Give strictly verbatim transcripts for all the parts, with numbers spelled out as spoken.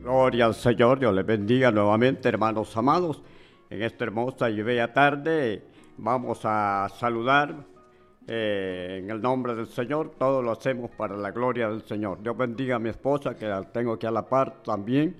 Gloria al Señor, Dios les bendiga nuevamente, hermanos amados. En esta hermosa y bella tarde vamos a saludar eh, en el nombre del Señor. Todo lo hacemos para la gloria del Señor. Dios bendiga a mi esposa, que la tengo aquí a la par también,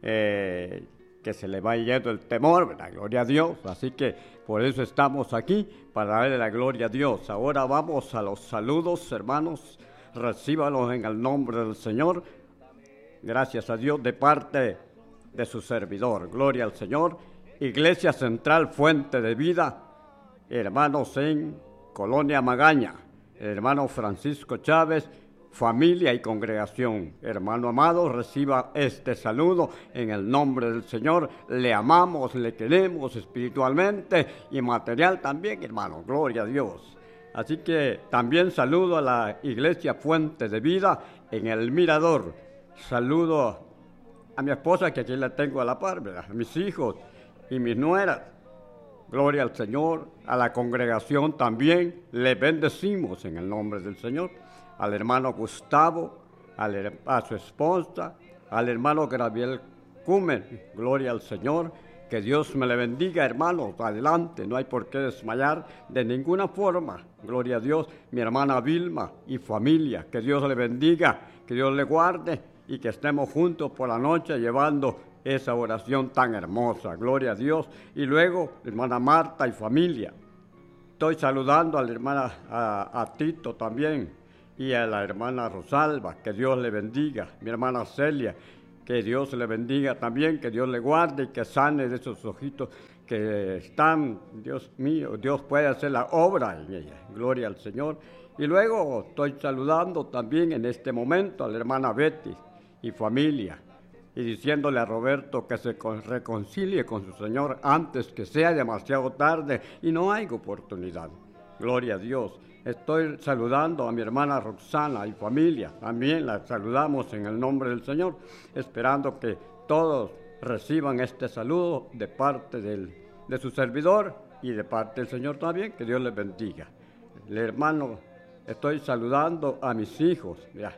eh, que se le va yendo el temor, ¿verdad? Gloria a Dios. Así que por eso estamos aquí, para darle la gloria a Dios. Ahora vamos a los saludos, hermanos. Recíbalos en el nombre del Señor. Gracias a Dios de parte de su servidor. Gloria al Señor. Iglesia Central Fuente de Vida, hermanos en Colonia Magaña, hermano Francisco Chávez, familia y congregación. Hermano amado, reciba este saludo en el nombre del Señor. Le amamos, le queremos espiritualmente y material también, hermano. Gloria a Dios. Así que también saludo a la Iglesia Fuente de Vida en el Mirador. Saludo a mi esposa, que aquí la tengo a la par, ¿verdad? A mis hijos y mis nueras. Gloria al Señor. A la congregación también le bendecimos en el nombre del Señor. Al hermano Gustavo, al, a su esposa, al hermano Gabriel Cumen. Gloria al Señor. Que Dios me le bendiga, hermanos. Adelante, no hay por qué desmayar de ninguna forma. Gloria a Dios. Mi hermana Vilma y familia. Que Dios le bendiga, que Dios le guarde y que estemos juntos por la noche llevando esa oración tan hermosa. Gloria a Dios. Y luego, hermana Marta y familia. Estoy saludando a la hermana a, a Tito también y a la hermana Rosalba. Que Dios le bendiga. Mi hermana Celia. Que Dios le bendiga también, que Dios le guarde y que sane de esos ojitos que están, Dios mío, Dios puede hacer la obra en ella. Gloria al Señor. Y luego estoy saludando también en este momento a la hermana Betty y familia, y diciéndole a Roberto que se reconcilie con su Señor antes que sea demasiado tarde y no hay oportunidad. Gloria a Dios. Estoy saludando a mi hermana Roxana y familia. También la saludamos en el nombre del Señor, esperando que todos reciban este saludo de parte del, de su servidor y de parte del Señor también. Que Dios les bendiga. El hermano, estoy saludando a mis hijos, ya,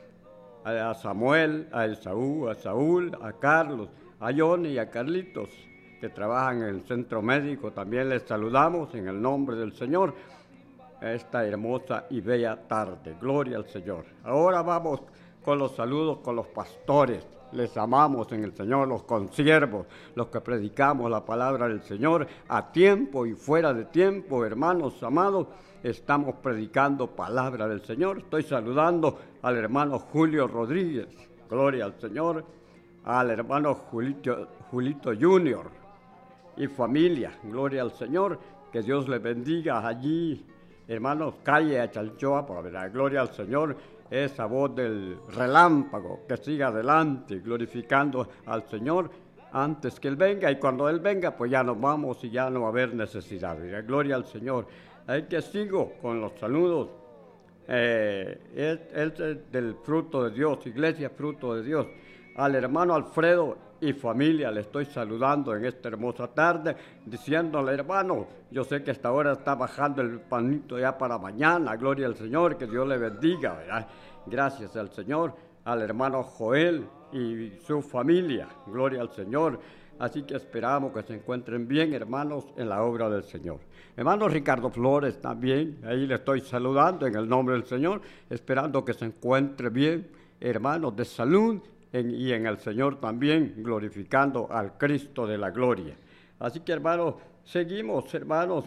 a Samuel, a Esaú, a Saúl, a Carlos, a Johnny y a Carlitos, que trabajan en el centro médico. También les saludamos en el nombre del Señor. Esta hermosa y bella tarde. Gloria al Señor. Ahora vamos con los saludos con los pastores. Les amamos en el Señor, los consiervos, los que predicamos la palabra del Señor a tiempo y fuera de tiempo, hermanos amados. Estamos predicando palabra del Señor. Estoy saludando al hermano Julio Rodríguez. Gloria al Señor. Al hermano Julito, Julito Junior y familia. Gloria al Señor. Que Dios les bendiga allí. Hermanos, calle a Chalchoa, por la gloria al Señor, esa voz del relámpago, que siga adelante, glorificando al Señor antes que Él venga, y cuando Él venga, pues ya nos vamos y ya no va a haber necesidad. Gloria al Señor. Hay que sigo con los saludos. Eh, es, es del fruto de Dios, iglesia fruto de Dios. Al hermano Alfredo y familia le estoy saludando en esta hermosa tarde, diciéndole, hermano, yo sé que esta hora está bajando el panito ya para mañana. Gloria al Señor, que Dios le bendiga, ¿verdad? Gracias al Señor. Al hermano Joel y su familia, gloria al Señor. Así que esperamos que se encuentren bien, hermanos, en la obra del Señor. Hermano Ricardo Flores también, ahí le estoy saludando en el nombre del Señor, esperando que se encuentre bien, hermanos, de salud en, y en el Señor también, glorificando al Cristo de la gloria. Así que, hermanos, seguimos, hermanos,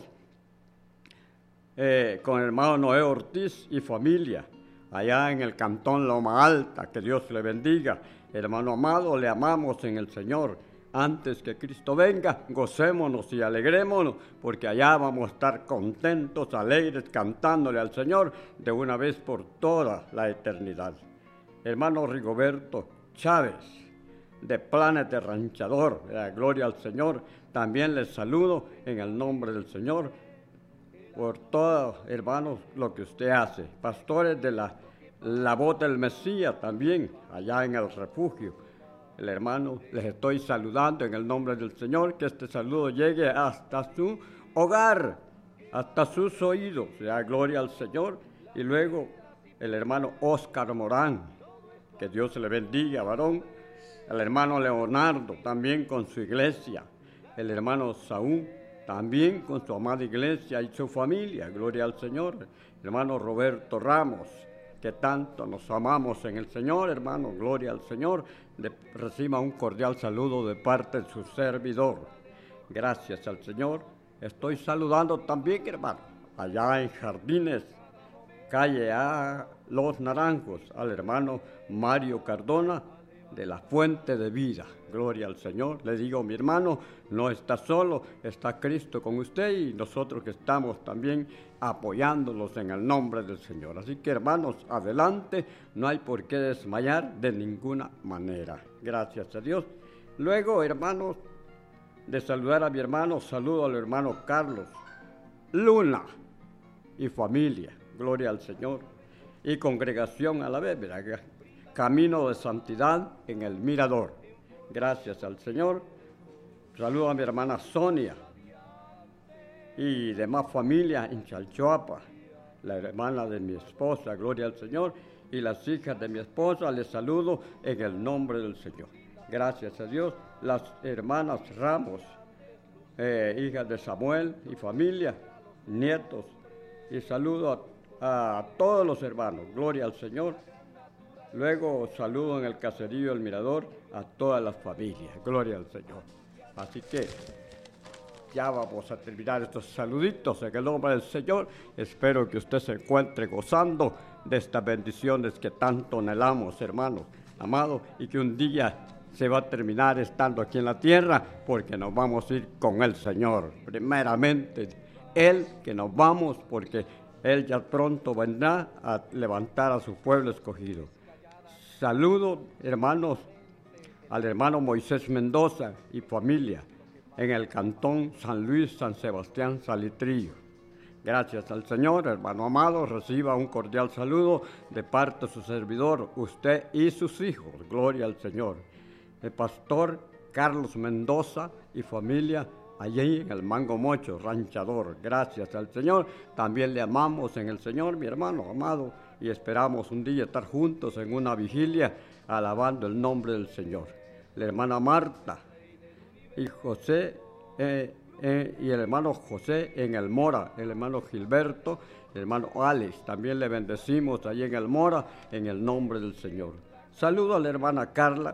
eh, con el hermano Noé Ortiz y familia, allá en el cantón Loma Alta. Que Dios le bendiga. Hermano amado, le amamos en el Señor. Antes que Cristo venga, gocémonos y alegrémonos, porque allá vamos a estar contentos, alegres, cantándole al Señor de una vez por toda la eternidad. Hermano Rigoberto Chávez, de Planes de Ranchador, la gloria al Señor, también les saludo en el nombre del Señor, por todo, hermanos, lo que usted hace. Pastores de la, la Voz del Mesías también, allá en el refugio. El hermano, les estoy saludando en el nombre del Señor, que este saludo llegue hasta su hogar, hasta sus oídos. Sea gloria al Señor. Y luego el hermano Óscar Morán, que Dios le bendiga, varón. el hermano Leonardo, también con su iglesia, el hermano Saúl, también con su amada iglesia y su familia, gloria al Señor, el hermano Roberto Ramos, que tanto nos amamos en el Señor, hermano, gloria al Señor, le reciba un cordial saludo de parte de su servidor. Gracias al Señor. Estoy saludando también, hermano, allá en Jardines, calle A Los Naranjos, al hermano Mario Cardona, de la Fuente de Vida. Gloria al Señor. Le digo, mi hermano, no está solo, está Cristo con usted y nosotros que estamos también apoyándolos en el nombre del Señor. Así que, hermanos, adelante, no hay por qué desmayar de ninguna manera. Gracias a Dios. Luego, hermanos, de saludar a mi hermano, saludo al hermano Carlos Luna y familia. Gloria al Señor. Y congregación a la vez, ¿verdad? Camino de Santidad en el Mirador. Gracias al Señor. Saludo a mi hermana Sonia y demás familia en Chalchuapa, la hermana de mi esposa, gloria al Señor, y las hijas de mi esposa, les saludo en el nombre del Señor. Gracias a Dios. Las hermanas Ramos, eh, hijas de Samuel y familia, nietos, y saludo a, a todos los hermanos, gloria al Señor. Luego saludo en el caserío El Mirador a todas las familias, gloria al Señor. Así que ya vamos a terminar estos saluditos en el nombre del Señor. Espero que usted se encuentre gozando de estas bendiciones que tanto anhelamos, hermanos, amados, y que un día se va a terminar estando aquí en la tierra, porque nos vamos a ir con el Señor. Primeramente, Él que nos vamos, porque Él ya pronto vendrá a levantar a su pueblo escogido. Saludo, hermanos, al hermano Moisés Mendoza y familia en el cantón San Luis, San Sebastián, Salitrillo. Gracias al Señor, hermano amado, reciba un cordial saludo de parte de su servidor, usted y sus hijos. Gloria al Señor. El pastor Carlos Mendoza y familia allí en el Mango Mocho, ranchador. Gracias al Señor. También le amamos en el Señor, mi hermano amado, y esperamos un día estar juntos en una vigilia alabando el nombre del Señor. La hermana Marta y José eh, eh, y el hermano José en el Mora, el hermano Gilberto, el hermano Alex, también le bendecimos allí en el Mora en el nombre del Señor. Saludo a la hermana Carla,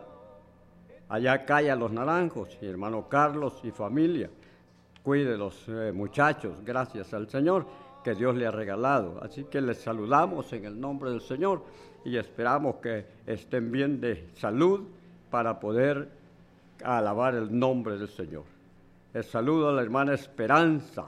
allá calle a Los Naranjos, y hermano Carlos y familia. Cuide los eh, muchachos, gracias al Señor que Dios le ha regalado. Así que les saludamos en el nombre del Señor y esperamos que estén bien de salud para poder alabar el nombre del Señor. El saludo a la hermana Esperanza,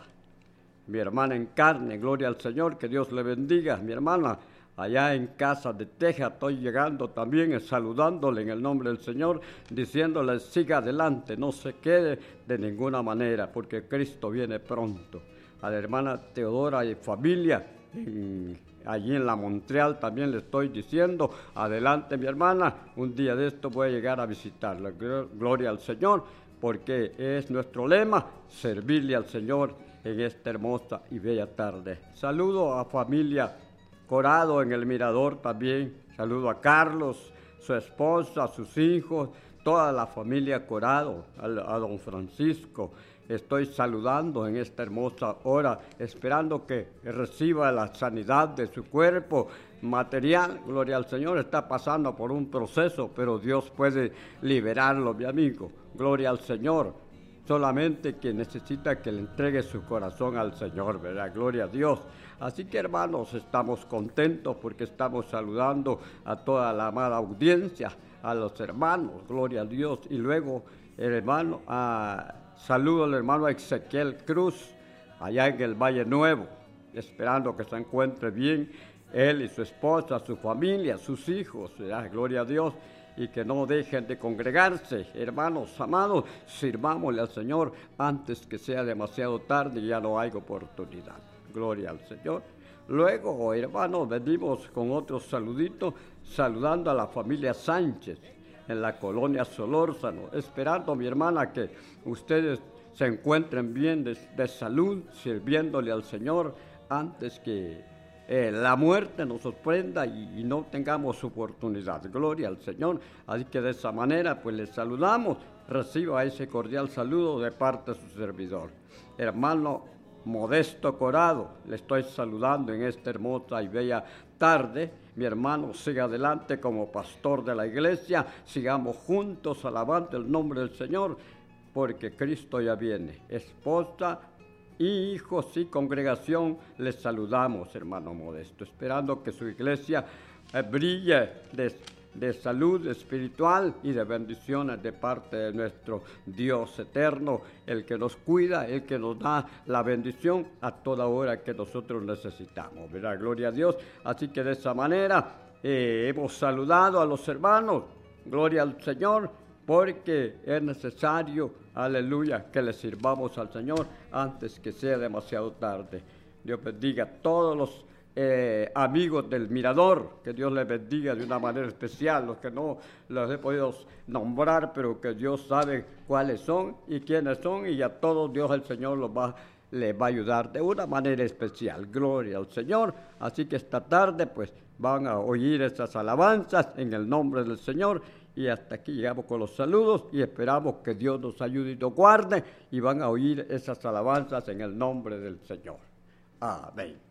mi hermana en carne, gloria al Señor, que Dios le bendiga, mi hermana. Allá en Casa de Teja estoy llegando también, saludándole en el nombre del Señor, diciéndole siga adelante, no se quede de ninguna manera, porque Cristo viene pronto. A la hermana Teodora y familia, en, allí en la Montreal también le estoy diciendo, adelante mi hermana, un día de esto voy a llegar a visitarla. Gloria al Señor, porque es nuestro lema, servirle al Señor en esta hermosa y bella tarde. Saludo a familia Corado en el Mirador también, saludo a Carlos, su esposa, a sus hijos, toda la familia Corado, a, a don Francisco. Estoy saludando en esta hermosa hora, esperando que reciba la sanidad de su cuerpo material. Gloria al Señor, está pasando por un proceso, pero Dios puede liberarlo, mi amigo. Gloria al Señor. Solamente que necesita que le entregue su corazón al Señor, ¿verdad? Gloria a Dios. Así que, hermanos, estamos contentos porque estamos saludando a toda la amada audiencia, a los hermanos, gloria a Dios. Y luego, el hermano, a, saludo al hermano Ezequiel Cruz, allá en el Valle Nuevo, esperando que se encuentre bien él y su esposa, su familia, sus hijos, ¿verdad? Gloria a Dios. Y que no dejen de congregarse, hermanos amados, sirvámosle al Señor antes que sea demasiado tarde y ya no hay oportunidad. Gloria al Señor. Luego, hermanos, venimos con otro saludito, saludando a la familia Sánchez en la colonia Solórzano, esperando, mi hermana, que ustedes se encuentren bien de, de salud, sirviéndole al Señor antes que eh, la muerte nos sorprenda y, y no tengamos oportunidad. Gloria al Señor. Así que de esa manera, pues les saludamos. Reciba ese cordial saludo de parte de su servidor. Hermano Modesto Corado, le estoy saludando en esta hermosa y bella tarde. Mi hermano, siga adelante como pastor de la iglesia. Sigamos juntos alabando el nombre del Señor, porque Cristo ya viene. Esposa, hijos y congregación, les saludamos, hermano Modesto, esperando que su iglesia eh, brille de, de salud espiritual y de bendiciones de parte de nuestro Dios eterno, el que nos cuida, el que nos da la bendición a toda hora que nosotros necesitamos, ¿verdad? Gloria a Dios. Así que de esa manera eh, hemos saludado a los hermanos, gloria al Señor, porque es necesario, aleluya, que le sirvamos al Señor antes que sea demasiado tarde. Dios bendiga a todos los eh, amigos del Mirador, que Dios les bendiga de una manera especial, los que no los he podido nombrar, pero que Dios sabe cuáles son y quiénes son, y a todos Dios el Señor los va, les va a ayudar de una manera especial. Gloria al Señor. Así que esta tarde pues van a oír esas alabanzas en el nombre del Señor. Y hasta aquí llegamos con los saludos y esperamos que Dios nos ayude y nos guarde, y van a oír esas alabanzas en el nombre del Señor. Amén.